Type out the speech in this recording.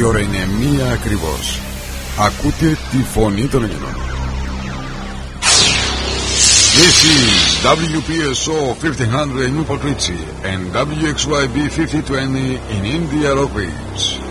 Η ώρα είναι 1 ακριβώς. Ακούτε τη φωνή των Ελλήνων. This is WPSO 1500 in Newport Richie and WXYB 5020 in India Rock Ridge.